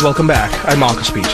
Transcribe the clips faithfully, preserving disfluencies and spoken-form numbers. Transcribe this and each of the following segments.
Welcome back. I'm Marcus Peter.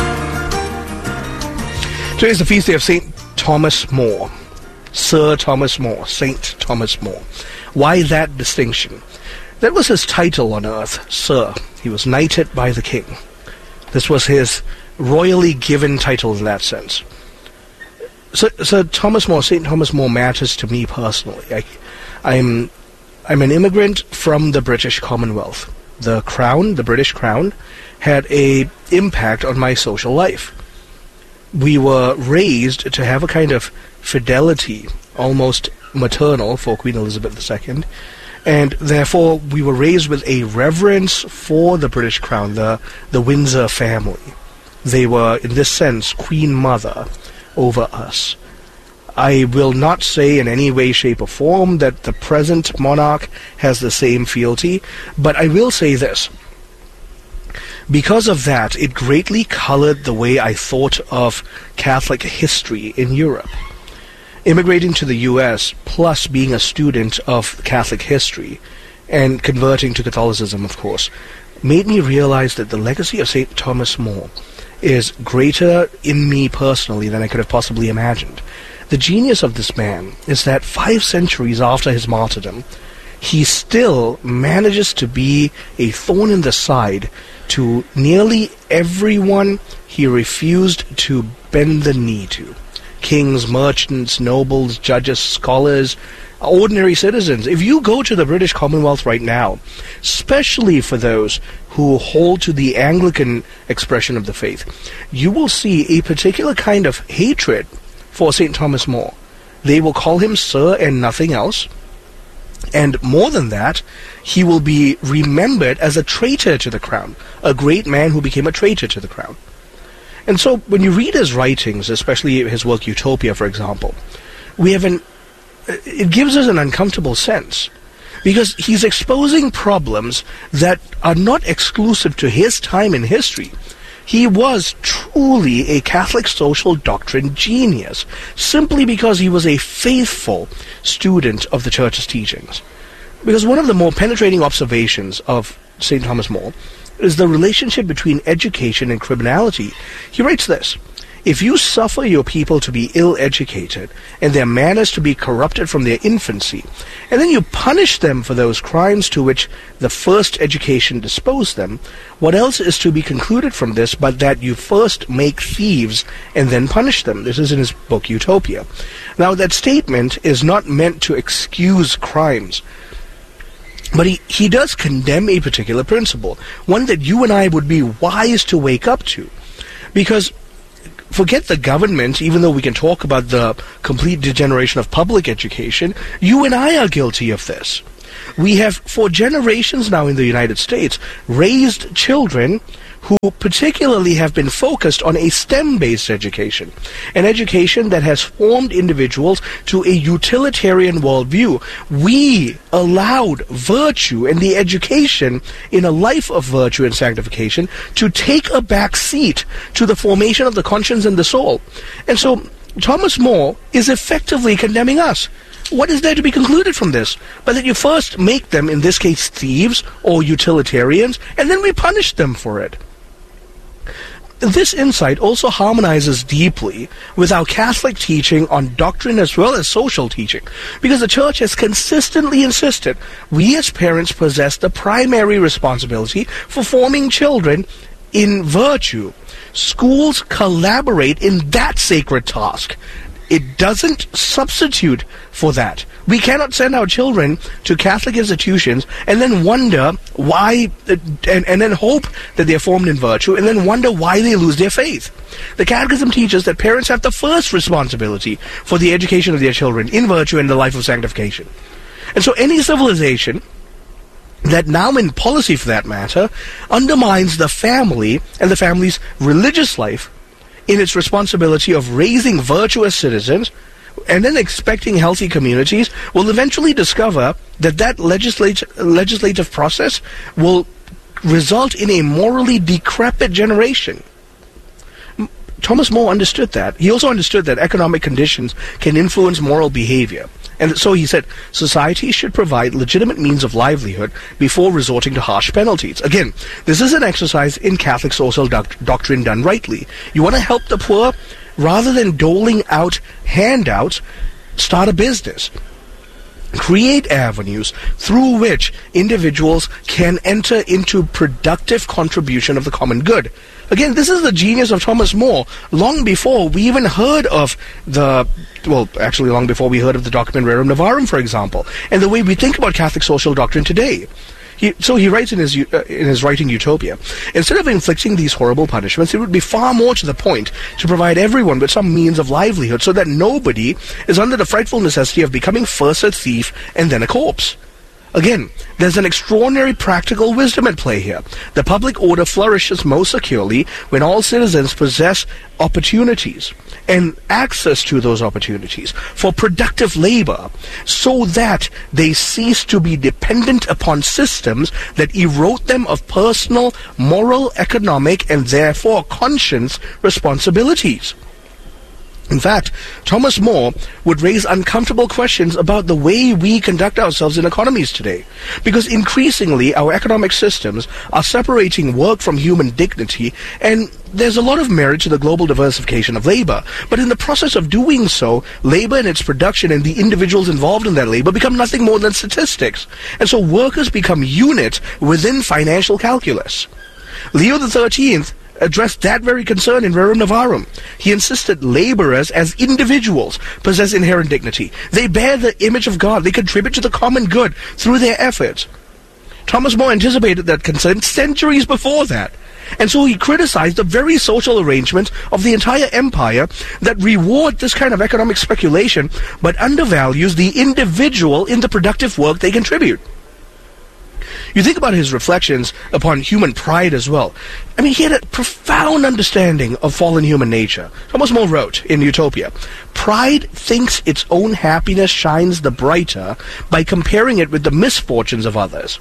Today is the feast day of Saint Thomas More. Sir Thomas More. Saint Thomas More. Why that distinction? That was his title on earth, Sir. He was knighted by the king. This was his royally given title in that sense. So, so Thomas More, Saint Thomas More matters to me personally. I, I'm, I'm an immigrant from the British Commonwealth. The Crown, the British Crown, had a impact on my social life. We were raised to have a kind of fidelity, almost maternal, for Queen Elizabeth the Second, and therefore we were raised with a reverence for the British Crown, the, the Windsor family. They were, in this sense, Queen Mother over us. I will not say in any way, shape, or form that the present monarch has the same fealty, but I will say this. Because of that, it greatly colored the way I thought of Catholic history in Europe. Immigrating to the U S, plus being a student of Catholic history, and converting to Catholicism, of course, made me realize that the legacy of Saint Thomas More is greater in me personally than I could have possibly imagined. The genius of this man is that five centuries after his martyrdom, he still manages to be a thorn in the side to nearly everyone he refused to bend the knee to. Kings, merchants, nobles, judges, scholars, ordinary citizens. If you go to the British Commonwealth right now, especially for those who hold to the Anglican expression of the faith, you will see a particular kind of hatred for Saint Thomas More. They will call him Sir and nothing else. And more than that, he will be remembered as a traitor to the crown, a great man who became a traitor to the crown. And so when you read his writings, especially his work Utopia, for example, we have an, it gives us an uncomfortable sense, because he's exposing problems that are not exclusive to his time in history. He was truly a Catholic social doctrine genius, simply because he was a faithful student of the Church's teachings. Because one of the more penetrating observations of Saint Thomas More is the relationship between education and criminality. He writes this: if you suffer your people to be ill-educated and their manners to be corrupted from their infancy, and then you punish them for those crimes to which the first education disposed them, what else is to be concluded from this but that you first make thieves and then punish them? This is in his book Utopia. Now, that statement is not meant to excuse crimes, but he, he does condemn a particular principle, one that you and I would be wise to wake up to. Because forget the government, even though we can talk about the complete degeneration of public education, you and I are guilty of this. We have, for generations now in the United States, raised children who particularly have been focused on a STEM-based education, an education that has formed individuals to a utilitarian worldview. We allowed virtue and the education in a life of virtue and sanctification to take a back seat to the formation of the conscience and the soul. And so Thomas More is effectively condemning us. What is there to be concluded from this? But that you first make them, in this case, thieves or utilitarians, and then we punish them for it. This insight also harmonizes deeply with our Catholic teaching on doctrine as well as social teaching, because the Church has consistently insisted we as parents possess the primary responsibility for forming children in virtue. Schools collaborate in that sacred task. It doesn't substitute for that. We cannot send our children to Catholic institutions and then wonder why, uh, and, and then hope that they're formed in virtue, and then wonder why they lose their faith. The Catechism teaches that parents have the first responsibility for the education of their children in virtue and the life of sanctification. And so any civilization that now, in policy for that matter, undermines the family and the family's religious life in its responsibility of raising virtuous citizens and then expecting healthy communities, will eventually discover that that legislate, legislative process will result in a morally decrepit generation. Thomas More understood that. He also understood that economic conditions can influence moral behavior. And so he said, society should provide legitimate means of livelihood before resorting to harsh penalties. Again, this is an exercise in Catholic social doc- doctrine done rightly. You want to help the poor? Rather than doling out handouts, start a business. Create avenues through which individuals can enter into productive contribution of the common good. Again, this is the genius of Thomas More. Long before we even heard of the, well, actually long before we heard of the document Rerum Novarum, for example, and the way we think about Catholic social doctrine today. He, so he writes in his uh, in his writing Utopia, instead of inflicting these horrible punishments, it would be far more to the point to provide everyone with some means of livelihood so that nobody is under the frightful necessity of becoming first a thief and then a corpse. Again, there's an extraordinary practical wisdom at play here. The public order flourishes most securely when all citizens possess opportunities and access to those opportunities for productive labor, so that they cease to be dependent upon systems that erode them of personal, moral, economic, and therefore conscience responsibilities. In fact, Thomas More would raise uncomfortable questions about the way we conduct ourselves in economies today, because increasingly our economic systems are separating work from human dignity, and there's a lot of merit to the global diversification of labor, but in the process of doing so, labor and its production and the individuals involved in that labor become nothing more than statistics, and so workers become unit within financial calculus. Leo the thirteenth addressed that very concern in Rerum Novarum. He insisted laborers as individuals possess inherent dignity. They bear the image of God. They contribute to the common good through their efforts. Thomas More anticipated that concern centuries before that. And so he criticized the very social arrangements of the entire empire that reward this kind of economic speculation, but undervalues the individual in the productive work they contribute. You think about his reflections upon human pride as well. I mean, he had a profound understanding of fallen human nature. Thomas More wrote in Utopia, "Pride thinks its own happiness shines the brighter by comparing it with the misfortunes of others."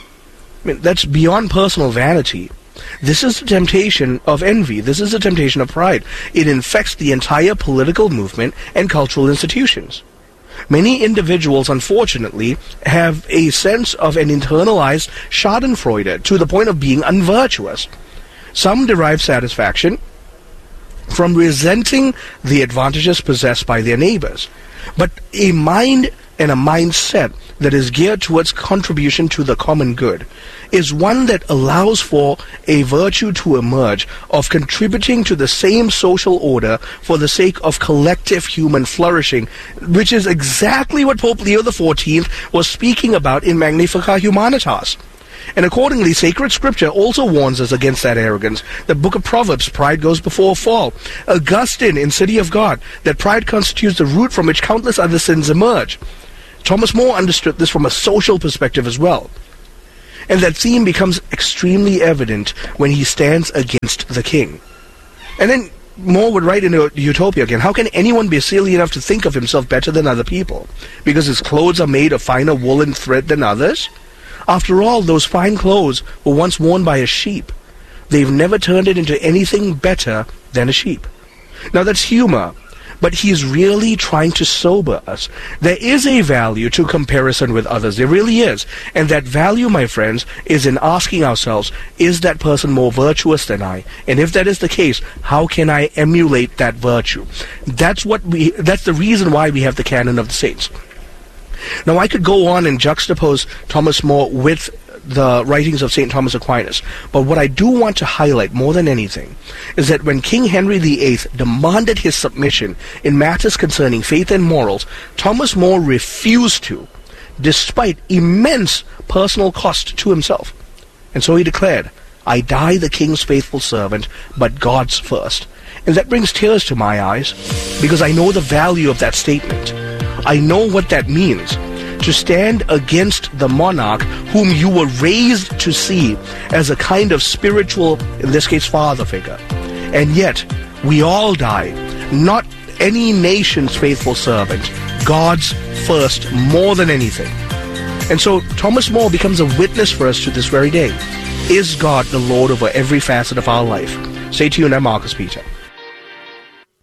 I mean, that's beyond personal vanity. This is the temptation of envy. This is the temptation of pride. It infects the entire political movement and cultural institutions. Many individuals, unfortunately, have a sense of an internalized schadenfreude to the point of being unvirtuous. Some derive satisfaction from resenting the advantages possessed by their neighbors. But a mind and a mindset that is geared towards contribution to the common good is one that allows for a virtue to emerge of contributing to the same social order for the sake of collective human flourishing, which is exactly what Pope Leo the fourteenth was speaking about in Magnificat Humanitas. And accordingly, sacred scripture also warns us against that arrogance. The book of Proverbs, pride goes before a fall. Augustine in City of God, that pride constitutes the root from which countless other sins emerge. Thomas More understood this from a social perspective as well. And that theme becomes extremely evident when he stands against the king. And then More would write in Utopia again, how can anyone be silly enough to think of himself better than other people? Because his clothes are made of finer woolen thread than others? After all, those fine clothes were once worn by a sheep. They've never turned it into anything better than a sheep. Now that's humor, but he's really trying to sober us. There is a value to comparison with others. There really is. And that value, my friends, is in asking ourselves, is that person more virtuous than I? And if that is the case, how can I emulate that virtue? That's what we, that's the reason why we have the canon of the saints. Now, I could go on and juxtapose Thomas More with the writings of Saint Thomas Aquinas, but what I do want to highlight more than anything is that when King Henry the Eighth demanded his submission in matters concerning faith and morals, Thomas More refused to, despite immense personal cost to himself. And so he declared, "I die the king's faithful servant, but God's first." And that brings tears to my eyes, because I know the value of that statement. I know what that means, to stand against the monarch whom you were raised to see as a kind of spiritual, in this case, father figure. And yet, we all die, not any nation's faithful servant, God's first more than anything. And so Thomas More becomes a witness for us to this very day. Is God the Lord over every facet of our life? Stay tuned, I'm Marcus Peter.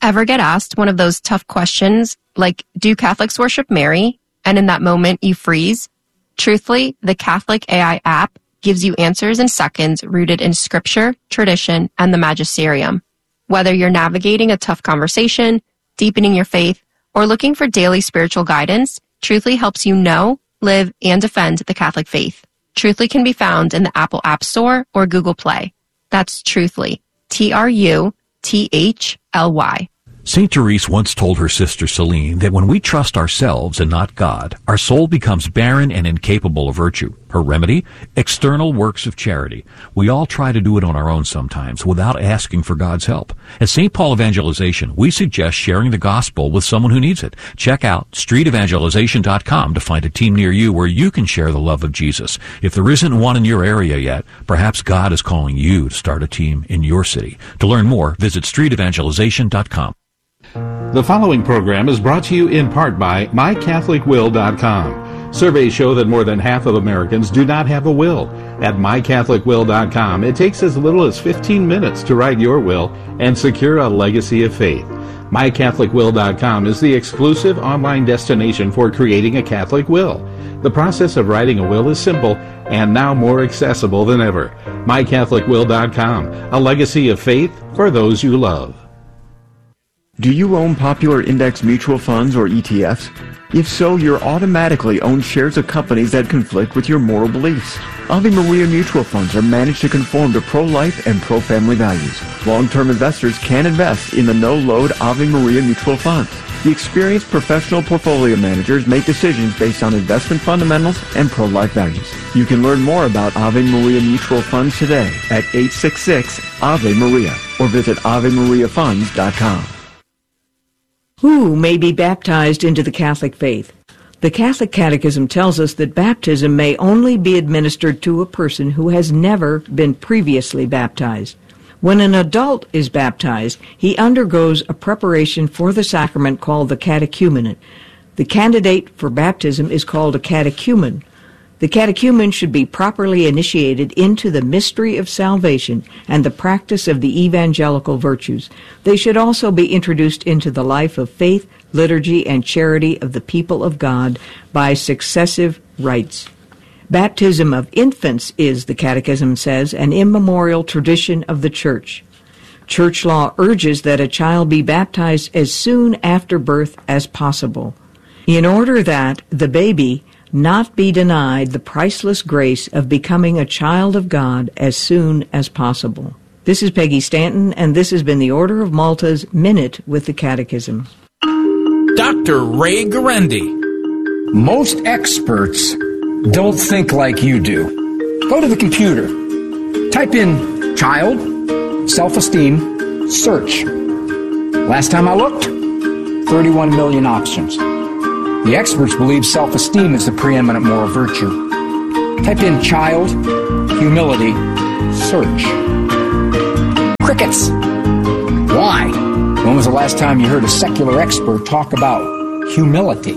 Ever get asked one of those tough questions like, do Catholics worship Mary? And in that moment you freeze? Truthfully, the Catholic A I app gives you answers in seconds rooted in scripture, tradition, and the magisterium. Whether you're navigating a tough conversation, deepening your faith, or looking for daily spiritual guidance, Truthfully helps you know, live, and defend the Catholic faith. Truthfully can be found in the Apple App Store or Google Play. That's Truthfully. T R U T H L Y. Saint Therese once told her sister Celine that when we trust ourselves and not God, our soul becomes barren and incapable of virtue. Her remedy? External works of charity. We all try to do it on our own sometimes without asking for God's help. At Saint Paul Evangelization, we suggest sharing the gospel with someone who needs it. Check out street evangelization dot com to find a team near you where you can share the love of Jesus. If there isn't one in your area yet, perhaps God is calling you to start a team in your city. To learn more, visit street evangelization dot com. The following program is brought to you in part by my catholic will dot com. Surveys show that more than half of Americans do not have a will. At my catholic will dot com, it takes as little as fifteen minutes to write your will and secure a legacy of faith. my catholic will dot com is the exclusive online destination for creating a Catholic will. The process of writing a will is simple and now more accessible than ever. my catholic will dot com, a legacy of faith for those you love. Do you own popular index mutual funds or E T Fs? If so, you're automatically own shares of companies that conflict with your moral beliefs. Ave Maria mutual funds are managed to conform to pro-life and pro-family values. Long-term investors can invest in the no-load Ave Maria mutual funds. The experienced professional portfolio managers make decisions based on investment fundamentals and pro-life values. You can learn more about Ave Maria mutual funds today at eight six six Ave Maria or visit ave maria funds dot com. Who may be baptized into the Catholic faith? The Catholic Catechism tells us that baptism may only be administered to a person who has never been previously baptized. When an adult is baptized, he undergoes a preparation for the sacrament called the catechumenate. The candidate for baptism is called a catechumen. The catechumen should be properly initiated into the mystery of salvation and the practice of the evangelical virtues. They should also be introduced into the life of faith, liturgy, and charity of the people of God by successive rites. Baptism of infants is, the Catechism says, an immemorial tradition of the Church. Church law urges that a child be baptized as soon after birth as possible, in order that the baby not be denied the priceless grace of becoming a child of God as soon as possible. This is Peggy Stanton, and this has been the Order of Malta's Minute with the Catechism. Doctor Ray Guarendi. Most experts don't think like you do. Go to the computer. Type in child, self-esteem, search. Last time I looked, thirty-one million options. The experts believe self-esteem is the preeminent moral virtue. Type in child, humility, search. Crickets. Why? When was the last time you heard a secular expert talk about humility?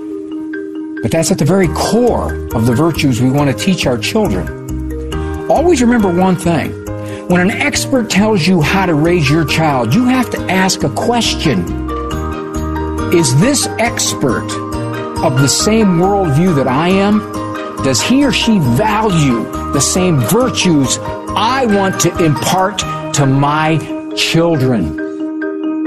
But that's at the very core of the virtues we want to teach our children. Always remember one thing. When an expert tells you how to raise your child, you have to ask a question. Is this expert of the same worldview that I am? Does he or she value the same virtues I want to impart to my children?